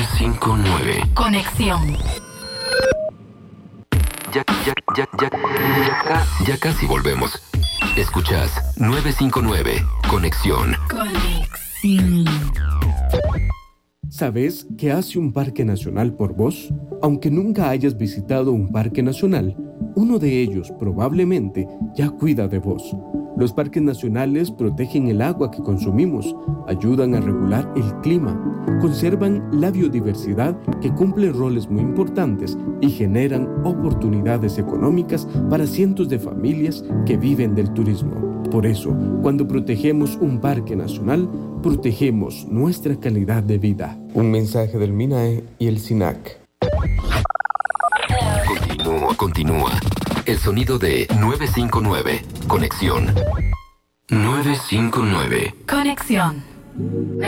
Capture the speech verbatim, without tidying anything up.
cinco nueve. Conexión. Ya, ya, ya, ya, ya, ya casi volvemos. Escuchás nueve cinco nueve. Conexión. Conexión. ¿Sabes qué hace un parque nacional por vos? Aunque nunca hayas visitado un parque nacional, uno de ellos probablemente ya cuida de vos. Los parques nacionales protegen el agua que consumimos, ayudan a regular el clima, conservan la biodiversidad que cumple roles muy importantes y generan oportunidades económicas para cientos de familias que viven del turismo. Por eso, cuando protegemos un parque nacional, protegemos nuestra calidad de vida. Un mensaje del MINAE y el SINAC. Continúa, continúa. El sonido de nueve cinco nueve. Conexión. nueve cinco nueve. Conexión.